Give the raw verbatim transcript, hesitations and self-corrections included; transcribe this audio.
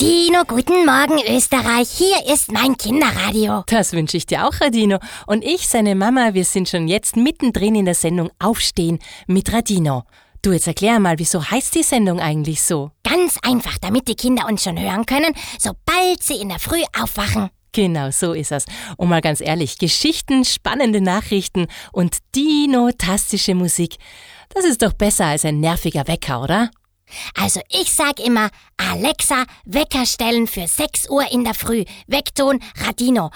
Radino, guten Morgen Österreich, hier ist mein Kinderradio. Das wünsche ich dir auch, Radino. Und ich, seine Mama, wir sind schon jetzt mittendrin in der Sendung Aufstehen mit Radino. Du, jetzt erklär mal, wieso heißt die Sendung eigentlich so? Ganz einfach, damit die Kinder uns schon hören können, sobald sie in der Früh aufwachen. Genau, so ist es. Und mal ganz ehrlich, Geschichten, spannende Nachrichten und dinotastische Musik, das ist doch besser als ein nerviger Wecker, oder? Also ich sag immer, Alexa, Wecker stellen für sechs Uhr in der Früh. Weckton Radino.